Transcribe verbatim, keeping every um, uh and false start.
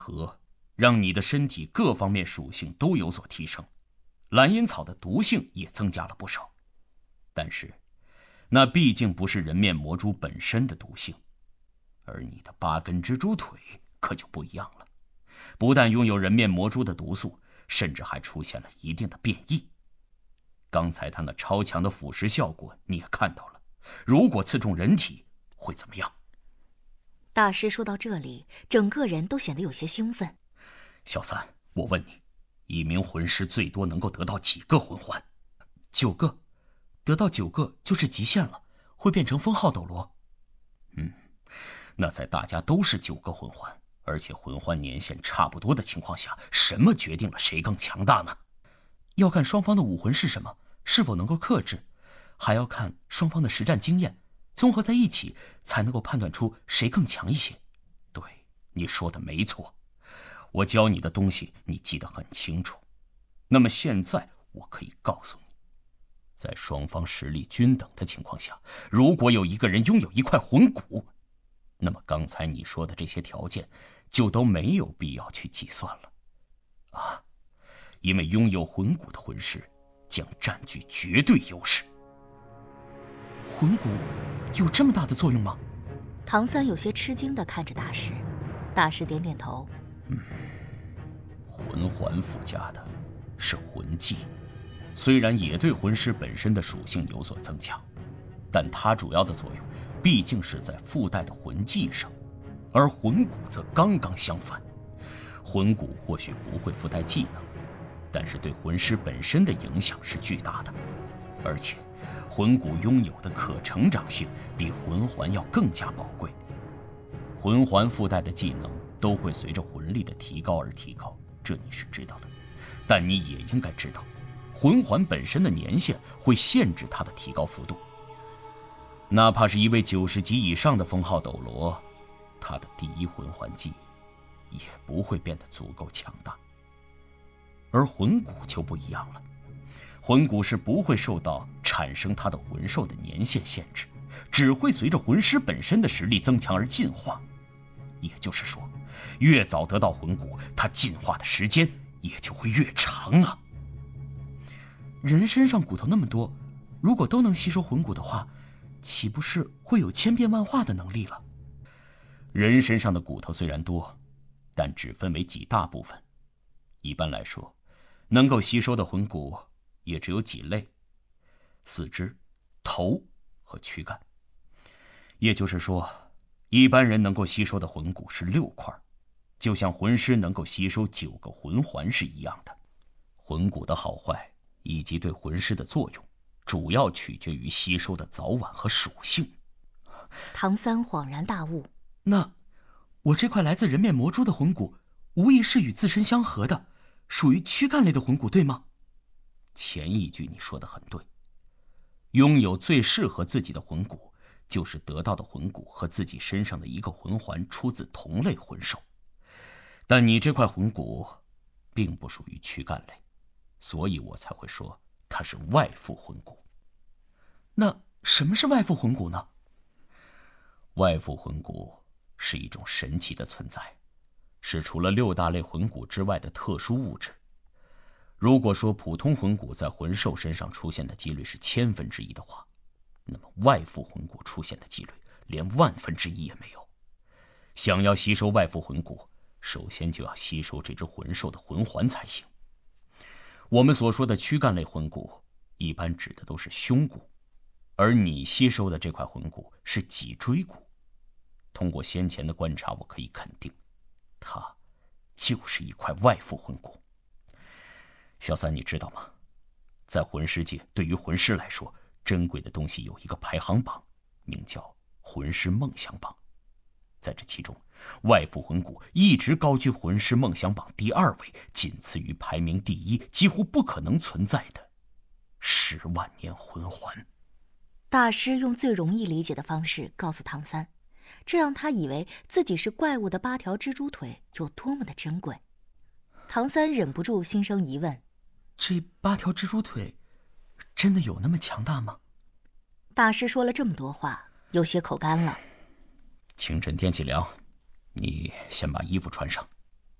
和让你的身体各方面属性都有所提升，蓝烟草的毒性也增加了不少。但是，那毕竟不是人面魔蛛本身的毒性，而你的八根蜘蛛腿可就不一样了，不但拥有人面魔蛛的毒素，甚至还出现了一定的变异。刚才它那超强的腐蚀效果你也看到了，如果刺中人体会怎么样？ 大师说到这里，整个人都显得有些兴奋。 小三，我问你，一名魂师最多能够得到几个魂环？ 九个，得到九个就是极限了，会变成封号斗罗。 嗯，那在大家都是九个魂环，而且魂环年限差不多的情况下，什么决定了谁更强大呢？ 要看双方的武魂是什么，是否能够克制，还要看双方的实战经验，综合在一起才能够判断出谁更强一些。 对，你说的没错，我教你的东西你记得很清楚。那么现在我可以告诉你，在双方实力均等的情况下，如果有一个人拥有一块魂骨，那么刚才你说的这些条件就都没有必要去计算了啊，因为拥有魂骨的魂师将占据绝对优势。 魂骨有这么大的作用吗？ 唐三有些吃惊地看着大师，大师点点头。 嗯，魂环附加的是魂技，虽然也对魂师本身的属性有所增强，但它主要的作用毕竟是在附带的魂技上，而魂骨则刚刚相反。魂骨或许不会附带技能，但是对魂师本身的影响是巨大的，而且魂骨拥有的可成长性比魂环要更加宝贵。魂环附带的技能都会随着魂力的提高而提高，这你是知道的，但你也应该知道，魂环本身的年限会限制它的提高幅度。哪怕是一位九十级以上的封号斗罗，他的第一魂环技也不会变得足够强大。而魂骨就不一样了，魂骨是不会受到产生它的魂兽的年限限制，只会随着魂师本身的实力增强而进化。也就是说，越早得到魂骨，它进化的时间也就会越长啊。 人身上骨头那么多，如果都能吸收魂骨的话，岂不是会有千变万化的能力了？ 人身上的骨头虽然多，但只分为几大部分。一般来说，能够吸收的魂骨也只有几类：四肢、头和躯干。也就是说，一般人能够吸收的魂骨是六块，就像魂师能够吸收九个魂环是一样的。魂骨的好坏以及对魂师的作用，主要取决于吸收的早晚和属性。 唐三恍然大悟， 那我这块来自人面魔蛛的魂骨，无疑是与自身相合的，属于躯干类的魂骨，对吗？ 前一句你说的很对，拥有最适合自己的魂骨，就是得到的魂骨和自己身上的一个魂环出自同类魂兽。但你这块魂骨并不属于躯干类，所以我才会说它是外附魂骨。 那什么是外附魂骨呢？ 外附魂骨是一种神奇的存在，是除了六大类魂骨之外的特殊物质。如果说普通魂骨在魂兽身上出现的几率是千分之一的话，那么外附魂骨出现的几率连万分之一也没有。想要吸收外附魂骨，首先就要吸收这只魂兽的魂环才行。我们所说的躯干类魂骨，一般指的都是胸骨，而你吸收的这块魂骨是脊椎骨。通过先前的观察，我可以肯定，它就是一块外附魂骨。小三，你知道吗？在魂师界，对于魂师来说，珍贵的东西有一个排行榜，名叫魂师梦想榜。在这其中，外附魂骨一直高居魂师梦想榜第二位，仅次于排名第一几乎不可能存在的十万年魂环。 大师用最容易理解的方式告诉唐三，这让他以为自己是怪物的八条蜘蛛腿有多么的珍贵。唐三忍不住心生疑问： 这八条蜘蛛腿真的有那么强大吗？ 大师说了这么多话，有些口干了。 清晨天气凉，你先把衣服穿上。